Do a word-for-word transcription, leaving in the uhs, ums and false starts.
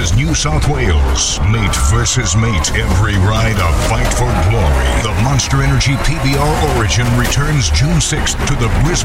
versus New South Wales. Mate versus mate. Every ride a fight for glory. The Monster Energy P B R Origin returns June sixth to the Brisbane